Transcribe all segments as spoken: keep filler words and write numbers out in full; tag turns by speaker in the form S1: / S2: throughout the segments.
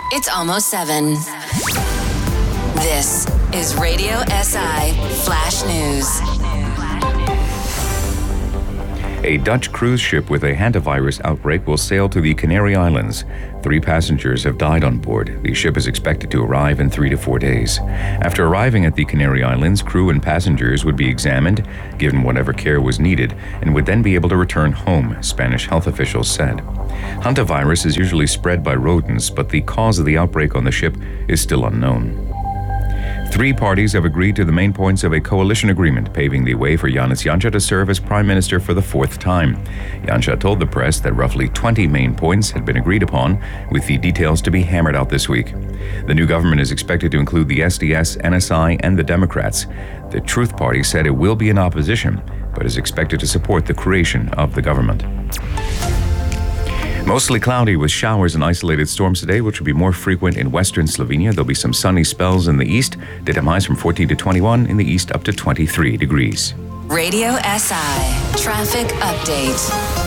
S1: It's almost seven. This is Radio S I Flash News.
S2: A Dutch cruise ship with a hantavirus outbreak will sail to the Canary Islands. Three passengers have died on board. The ship is expected to arrive in three to four days. After arriving at the Canary Islands, crew and passengers would be examined, given whatever care was needed, and would then be able to return home, Spanish health officials said. Hantavirus is usually spread by rodents, but the cause of the outbreak on the ship is still unknown. Three parties have agreed to the main points of a coalition agreement, paving the way for Janez Janša to serve as Prime Minister for the fourth time. Janša told the press that roughly twenty main points had been agreed upon, with the details to be hammered out this week. The new government is expected to include the S D S, N S I, and the Democrats. The Truth Party said it will be in opposition, but is expected to support the creation of the government. Mostly cloudy with showers and isolated storms today, which will be more frequent in western Slovenia. There'll be some sunny spells in the east. Daytime highs from fourteen to twenty-one, in the east up to twenty-three degrees.
S1: Radio S I Traffic Update.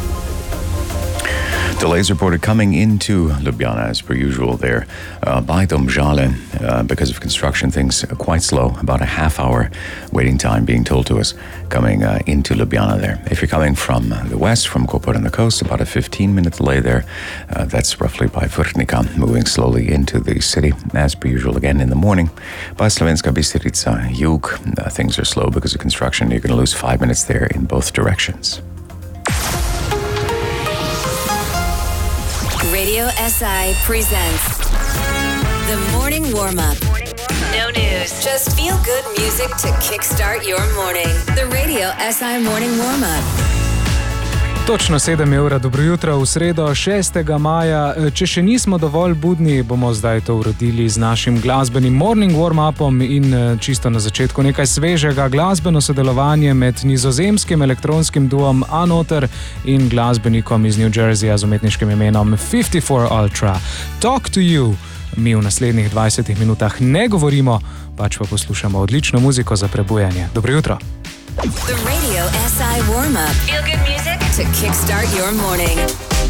S2: Delays reported coming into Ljubljana as per usual there uh, by Domžale uh, because of construction. Things are quite slow, about a half hour waiting time being told to us coming uh, into Ljubljana there. If you're coming from the west, from Koper on the coast, about a fifteen minute delay there. Uh, that's roughly by Vrhnika, moving slowly into the city as per usual again in the morning. By Slovenska Bistrica, Jug, uh, things are slow because of construction. You're going to lose five minutes there in both directions.
S1: Radio S I presents The Morning Warm-Up. No news, just feel-good music to kickstart your morning. The Radio S I Morning Warm-Up.
S3: Točno sedem ur, dobro jutro v sredo, šestega maja. Če še nismo dovolj budni, bomo zdaj to uredili z našim glasbenim morning warm-upom in čisto na začetku nekaj svežega. Glasbeno sodelovanje med nizozemskim elektronskim duom Anoter in glasbenikom iz New Jerseyja z umetniškim imenom fifty-four Ultra. Talk to you. Mi v naslednjih dvajsetih minutah ne govorimo, pač pa poslušamo odlično muziko za prebujanje. Dobro jutro.
S1: The Radio S I Warm-Up. Feel good music to kickstart your morning.